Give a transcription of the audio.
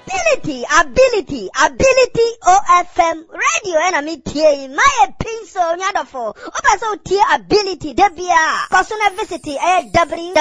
ability OFM radio and me tie my pin so nyadofo oba so tie ability debia cause na visit